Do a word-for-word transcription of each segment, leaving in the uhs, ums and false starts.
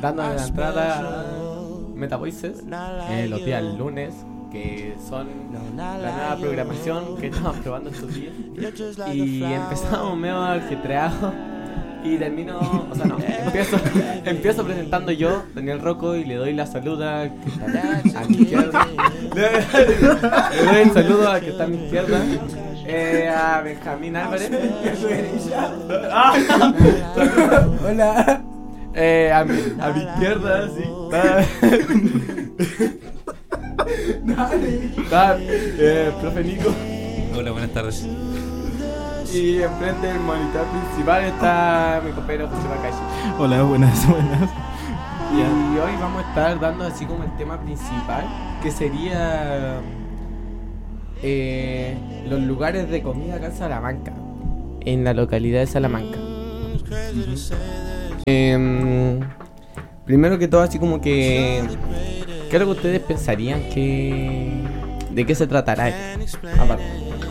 dándole la entrada a Metavoices eh, los días lunes, que son la nueva programación que estamos probando estos días. Y empezamos medio ajetreados y termino, o sea no, empiezo, empiezo presentando yo, Daniel Rocco, y le doy la saluda a que está a mi izquierda. Le doy el saludo a que está a mi izquierda. Eh, a Benjamín Álvarez. Hola. Eh, a, mi, a mi izquierda, sí. Está eh, profe Nico. Hola, buenas tardes. Y enfrente del monitor principal está mi compañero José Bacashi. Hola, buenas, buenas. Y hoy vamos a estar dando así como el tema principal, que sería eh, los lugares de comida acá en Salamanca, en la localidad de Salamanca. Eh, primero que todo, así como que ¿qué es lo que ustedes pensarían que de qué se tratará esto? Aparte.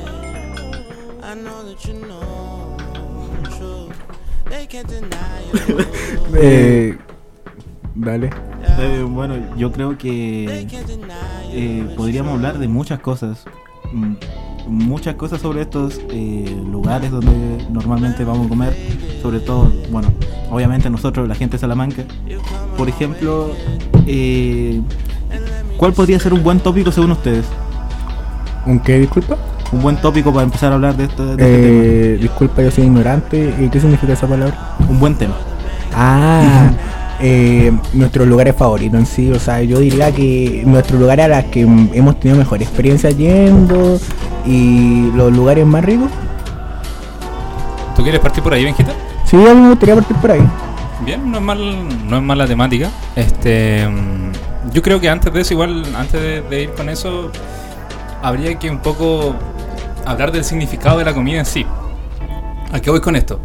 eh, Dale. Eh, bueno, yo creo que eh, podríamos hablar de muchas cosas. M- muchas cosas sobre estos eh, lugares donde normalmente vamos a comer. Sobre todo, bueno, obviamente nosotros, la gente de Salamanca. Por ejemplo, eh, ¿cuál podría ser un buen tópico según ustedes? ¿Un qué, disculpa? Un buen tópico para empezar a hablar de, esto, de eh, este Disculpa, yo soy ignorante. ¿Y qué significa esa palabra? tema. Un buen tema. Ah, eh, nuestros lugares favoritos en sí. O sea, yo diría que nuestros lugares a los que hemos tenido mejor experiencia yendo y los lugares más ricos. ¿Tú quieres partir por ahí, Benjita? Sí, a mí me gustaría partir por ahí. Bien, no es mal, no es mala temática. Este, yo creo que antes de eso, igual, antes de, de ir con eso, habría que un poco hablar del significado de la comida en sí. ¿A qué voy con esto?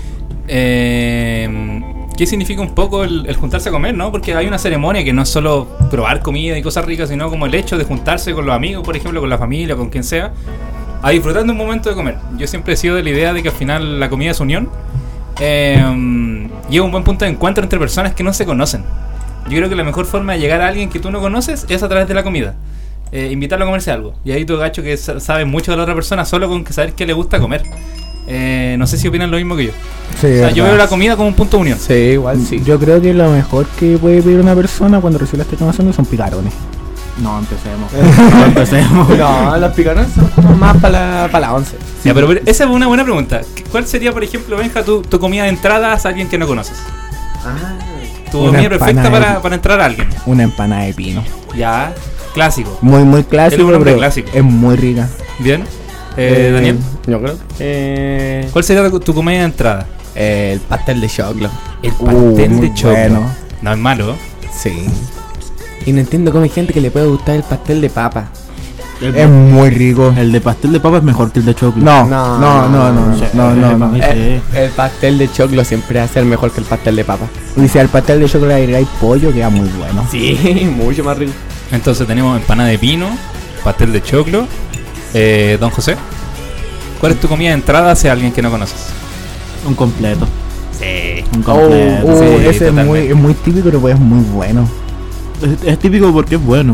Eh, ¿Qué significa un poco el, el juntarse a comer, no? Porque hay una ceremonia que no es solo probar comida y cosas ricas, sino como el hecho de juntarse con los amigos, por ejemplo, con la familia, con quien sea, a disfrutar de un momento de comer. Yo siempre he sido de la idea de que al final la comida es unión. Eh, y es un buen punto de encuentro entre personas que no se conocen. Yo creo que la mejor forma de llegar a alguien que tú no conoces es a través de la comida. Eh, invitarlo a comerse algo. Y ahí tú, gacho, que sabes mucho de la otra persona solo con que saber qué le gusta comer. Eh, no sé si opinan lo mismo que yo. Sí, O sea, yo verdad. veo la comida como un punto de unión. Sí, igual sí. Yo creo que lo mejor que puede pedir una persona cuando recibe la esté conociendo son picarones. No, empecemos. No empecemos. No, los picarones son como más para la, para la once. Ya, pero, pero esa es una buena pregunta. ¿Cuál sería, por ejemplo, Benja, tu, tu comida de entrada a alguien que no conoces? Ah, Tu Una comida perfecta empanada para, de- para entrar a alguien. Una empanada de pino. Ya, clásico. Muy, muy clásico, Es un nombre pero clásico. es muy rica. Bien. Eh, Daniel, yo creo. Eh, ¿cuál sería tu comida de entrada? eh, el pastel de choclo. El Uh, pastel muy de choclo. bueno. No es malo. Sí. Y no entiendo cómo hay gente que le puede gustar el pastel de papa. El, Es muy rico. el de pastel de papa es mejor que el de choclo. No, No, no, no, no, Sí, no, no, no. sí. Eh, el pastel de choclo siempre va a ser mejor que el pastel de papa. Y si al pastel de chocolate agregáis pollo, queda muy bueno. Sí, mucho más rico. Entonces tenemos empanada de pino, pastel de choclo. Eh, Don José, ¿cuál es tu comida de entrada hacia alguien que no conoces? Un completo. Sí. Un Oh, completo. oh, sí, ese es totalmente. muy, es muy típico, pero pues es muy bueno. Es, es típico porque es bueno.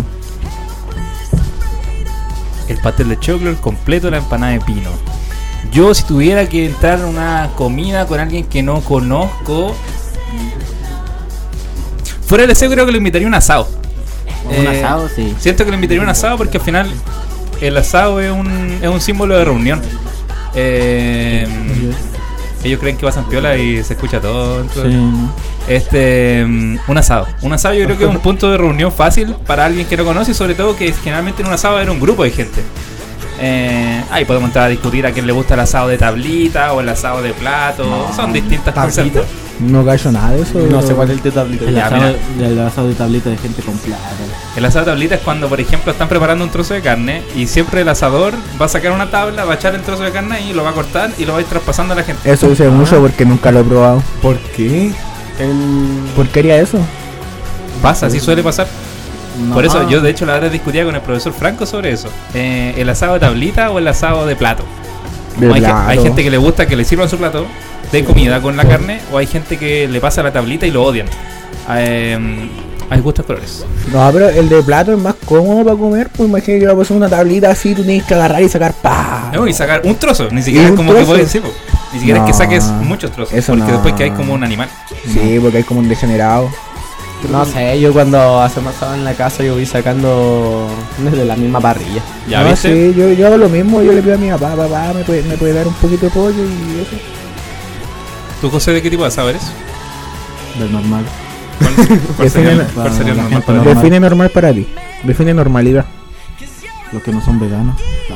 El pastel de choclo, el completo, la empanada de pino. Yo, si tuviera que entrar a una comida con alguien que no conozco, fuera del deseo, creo que le invitaría a un asado. Un Eh, asado, sí. Siento que le invitaría a un asado porque al final el asado es un, es un símbolo de reunión. Eh, ellos creen que pasan piola y se escucha todo dentro. Sí. Este, um, un asado. Un asado yo creo que es un punto de reunión fácil para alguien que no conoce y sobre todo que generalmente en un asado era un grupo de gente. Eh, ahí podemos entrar a discutir a quién le gusta el asado de tablita o el asado de plato. No, Son distintas ¿tablita? conceptos. No callo nada de eso. No sé cuál es el de tablita. El Ya, asado, el asado de tablita de gente con plata. El asado de tablita es cuando, por ejemplo, están preparando un trozo de carne y siempre el asador va a sacar una tabla, va a echar el trozo de carne y lo va a cortar y lo va a ir traspasando a la gente. Eso dice mucho porque nunca lo he probado. ¿Por qué? El... ¿Por qué haría eso? Pasa, así suele pasar. No. Por eso yo de hecho la verdad discutía con el profesor Franco sobre eso. Eh, ¿El asado de tablita o el asado de plato? De Como hay, ge- plato. hay gente que le gusta que le sirvan su plato de comida con la carne, o hay gente que le pasa la tablita y lo odian. Eh, hay gustos colores. No, pero el de plato es más cómodo para comer. Pues imagínate que va a pasar una tablita así, tú tienes que agarrar y sacar pa. No, y sacar un trozo, ni siquiera es como trozo? que puedes decir, po. Ni siquiera No, es que saques muchos trozos, eso porque no. después que hay como un animal. Sí, porque hay como un degenerado. No sé, yo cuando hacemos asado en la casa yo voy sacando desde la misma parrilla. ¿Ya no, viste? Sí, yo, yo hago lo mismo, yo le pido a mi papá, papá, ¿me puede, me puede dar un poquito de pollo y eso? ¿Tú, José, de qué tipo de asado eres? Del normal. ¿Cuál, cuál sería, el- Define- cuál sería el la normal gente para ti? normal. Define normal para ti. Define normalidad. Los que no son veganos.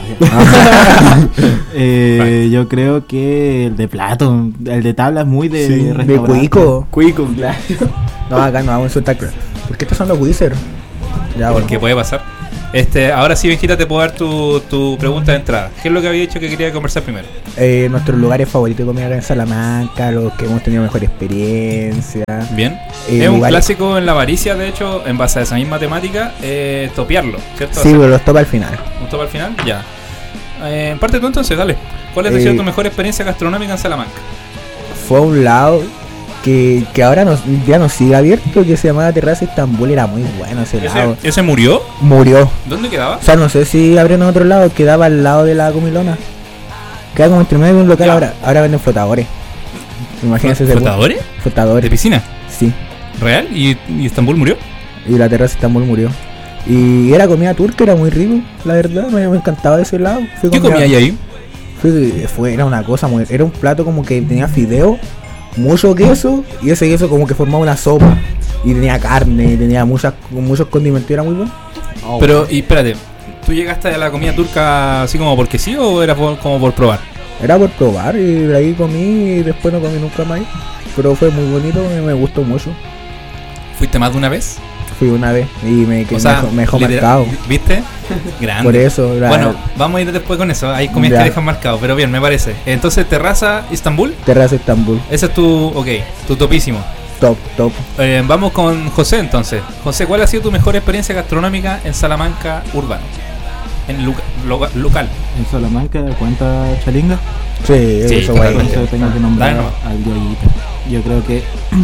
eh, yo creo que el de plato, el de tabla es muy de, Sí, de restaurante. cuico. Cuico, claro. No, acá no vamos a insultar. ¿Por qué estás usando Wizard? Ya, bueno. Porque puede pasar. Este, ahora sí, Benjita, te puedo dar tu, tu pregunta de entrada. ¿Qué es lo que había dicho que quería conversar primero? Eh, nuestros lugares favoritos de comida acá en Salamanca, los que hemos tenido mejor experiencia. Bien. Eh, es un lugares- clásico en la avaricia, de hecho, en base a esa misma temática, eh, topearlo, ¿cierto? Sí, Hacer pero los topa al final. un tope al final, ya. Eh, parte tú entonces, dale. ¿Cuál es Eh, sido tu mejor experiencia gastronómica en Salamanca? Fue a un lado que, que ahora no, ya no sigue abierto, que se llamaba Terraza Estambul, era muy bueno ese lado. ¿Ese, ese murió? Murió. ¿Dónde quedaba? O sea, no sé si abrieron en otro lado, quedaba al lado de la comilona. Queda como entre medio de un local, Ya. ahora, ahora venden flotadores. Imagínense ese ¿Flotadores? pu- Flotadores. ¿De piscina? Sí. ¿Real? ¿Y, y Estambul murió? Y la Terraza Estambul murió. Y era comida turca, era muy rico, la verdad, me, me encantaba de ese lado. Fui ¿Qué con mi comía ahí ab- ahí? Fue, fue- era una cosa muy... Era un plato como que tenía fideo, mucho queso, y ese queso como que formaba una sopa. Y tenía carne, tenía muchas, muchos condimentos, y era muy bueno. Oh, Pero, y espérate, ¿tú llegaste a la comida turca así como porque sí o era por- como por probar? Era por probar, y de ahí comí, y después no comí nunca más. Pero fue muy bonito, y me gustó mucho. ¿Fuiste más de una vez? Fui una vez, y me, que O sea, me, dejó- me dejó literal- marcado. ¿Viste? Grande. Por eso, la- Bueno, vamos a ir después con eso. Hay comidas Ya. que dejan marcado, pero bien, me parece. Entonces, Terraza Istambul, Terraza Estambul, ese es tu, ok, tu topísimo. top, top. Eh, vamos con José entonces. José, ¿cuál ha sido tu mejor experiencia gastronómica en Salamanca urbano? En luca- loca- local. En Salamanca cuenta Chalinga. Sí, Sí, eso totalmente. bueno. Entonces tengo que nombrar Dale, no. al Dieguita. Yo creo que,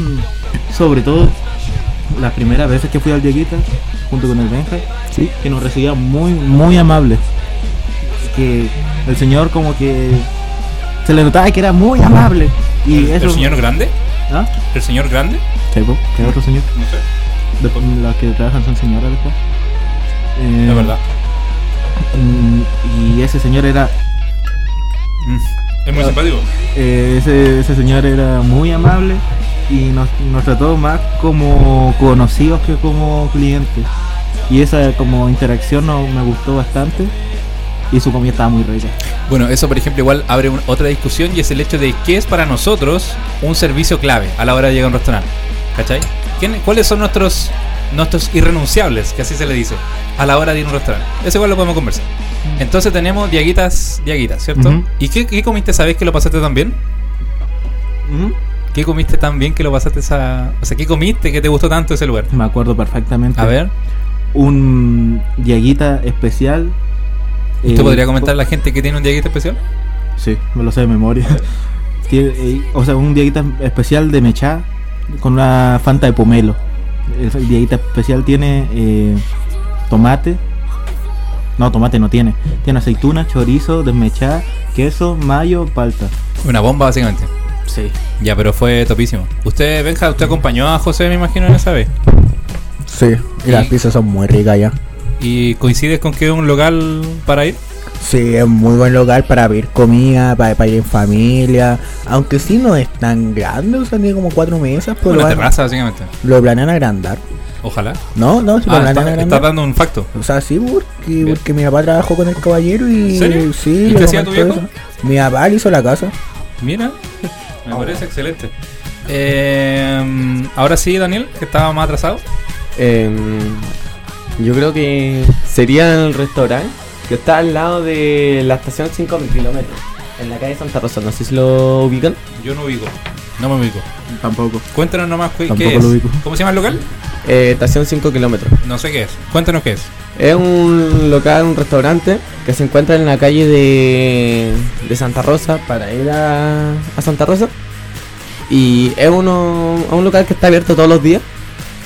sobre todo, las primeras veces que fui al Dieguita, junto con el Benja, Sí. que nos recibía muy, muy amable. Que el señor como que se le notaba que era muy amable. Y eso... ¿El señor grande? ¿Ah? ¿El señor grande? Sí, po, ¿qué otro señor? No sé. Después, las que trabajan son señoras después. Eh, Es verdad. mm, Y ese señor era... Mm. Es muy simpático. Eh, ese, ese señor era muy amable y nos, nos trató más como conocidos que como clientes. Y esa como interacción no, me gustó bastante y su comida estaba muy rica. Bueno, eso por ejemplo igual abre un- otra discusión y es el hecho de qué es para nosotros un servicio clave a la hora de llegar a un restaurante. ¿Cachai? ¿Quién- ¿Cuáles son nuestros nuestros irrenunciables, que así se le dice, a la hora de ir a un restaurante? Eso igual lo podemos conversar. Entonces tenemos diaguitas, diaguitas, ¿cierto? Ujú. ¿Y qué, qué comiste esa vez que lo pasaste tan bien? ¿Qué comiste tan bien que lo pasaste esa... O sea, ¿qué comiste que te gustó tanto ese lugar? Me acuerdo perfectamente. A ver, Un Dieguita especial. ¿usted eh, podría comentar a la gente que tiene un diaguita especial? Sí, me lo sé de memoria. Tiene, eh, o sea, un Dieguita especial de mechá con una Fanta de pomelo. El, el Dieguita especial tiene eh, tomate. No, tomate no tiene. Tiene aceituna, chorizo, desmechá, queso, mayo, palta. Una bomba básicamente. Sí. Ya, pero fue topísimo. Usted, Benja, usted acompañó a José, me imagino, en esa vez. Sí, y las Y- pizzas son muy ricas ya. ¿Y coincides con que es un local para ir? Sí, es muy buen local para pedir comida, para, para ir en familia. Aunque sí no es tan grande, o sea, tiene como cuatro mesas, pero lo, Una van- terraza, básicamente. lo planean agrandar. Ojalá. No, no, si lo Ah, planean está, agrandar. está dando un facto. O sea, sí, porque, Bien. porque mi papá trabajó con el caballero y... ¿En serio? Sí, ¿Y le qué hacía tu comentó viejo? eso. Mi papá le hizo la casa. Mira, me parece excelente. Eh, ahora sí, Daniel, que estaba más atrasado. Em, yo creo que sería el restaurante que está al lado de la estación cinco kilómetros, en la calle Santa Rosa. No sé si lo ubican. Yo no ubico. No me ubico. Tampoco. Cuéntanos nomás qué, Tampoco qué es. lo ubico. ¿Cómo se llama el local? Eh, estación cinco kilómetros. No sé qué es. Cuéntanos qué es. Es un local, un restaurante que se encuentra en la calle de, de Santa Rosa para ir a, a Santa Rosa. Y es uno, es un local que está abierto todos los días.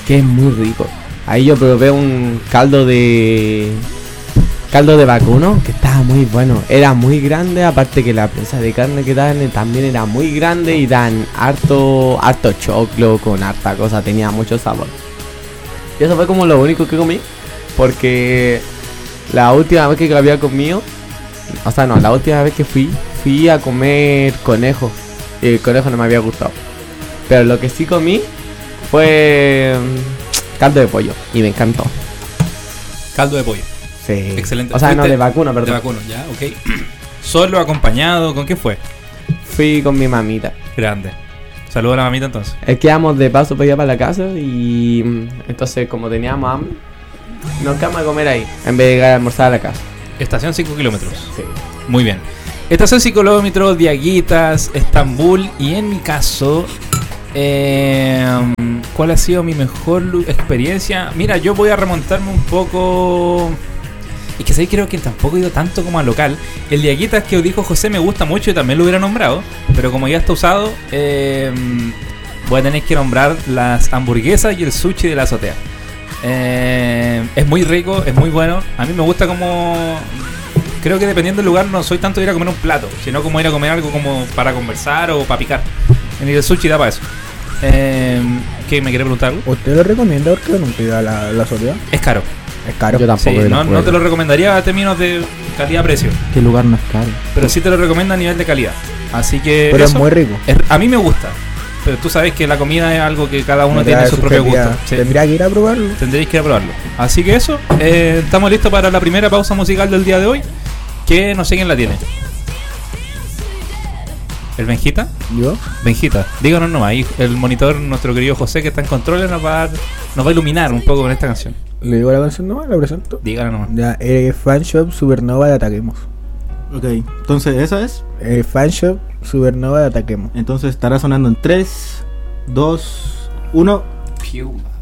que es muy rico. Ahí yo probé un caldo de caldo de vacuno que estaba muy bueno. Era muy grande, aparte que la presa de carne que dan también era muy grande y dan harto harto choclo con harta cosa, tenía mucho sabor. Y eso fue como lo único que comí, porque la última vez que había comido, o sea, no, la última vez que fui, fui a comer conejo. Y el conejo no me había gustado. Pero lo que sí comí fue caldo de pollo y me encantó. Caldo de pollo. Sí. Excelente. O sea, no, ¿Fuiste? de vacuno, perdón. De vacuno, ya, ok. ¿Solo, acompañado? ¿Con quién fue? Fui con mi mamita. Grande. Saludos a la mamita entonces. Es que íbamos de paso para allá para la casa y mm, entonces como teníamos hambre, nos quedamos a comer ahí en vez de llegar a almorzar a la casa. Estación cinco kilómetros. Sí. Muy bien. Estación cinco kilómetros, Diaguitas, Estambul. Y en mi caso, eh, ¿cuál ha sido mi mejor lu- experiencia? Mira, yo voy a remontarme un poco. Y que sé, creo que tampoco he ido tanto como al local. El Diaguitas que dijo José me gusta mucho y también lo hubiera nombrado. Pero como ya está usado, eh, voy a tener que nombrar las hamburguesas y el sushi de la azotea. Eh, es muy rico, es muy bueno. A mí me gusta como... Creo que dependiendo del lugar no soy tanto de ir a comer un plato, sino como ir a comer algo como para conversar o para picar. En el sushi da para eso. Eh, ¿Qué me quiere preguntar algo? ¿Usted lo recomienda porque nunca iba a la, la soledad? Es caro. Es caro. Yo tampoco. Sí, de no, los no te lo pueblos. recomendaría a términos de calidad-precio, ¿Qué lugar no es caro? pero sí te lo recomiendo a nivel de calidad. Así que Pero es eso muy rico. es- a mí me gusta, pero tú sabes que la comida es algo que cada uno Me tiene trae su propio subjetividad. gusto. Sí. Tendría que ir a probarlo. Tendréis que ir a probarlo. Así que eso, eh, estamos listos para la primera pausa musical del día de hoy, que no sé quién la tiene. ¿El Benjita? ¿Yo? Benjita, díganos nomás, ahí el monitor, nuestro querido José que está en control, nos va a, dar- nos va a iluminar un poco con esta canción. ¿Le digo la canción nomás? ¿La presento? Díganos nomás. Ya, eh, Fanshop Supernova de Ataquemos. Ok, entonces esa es. Eh, Fanshop Supernova de Ataquemos. Entonces estará sonando en tres, dos, uno. Piuma.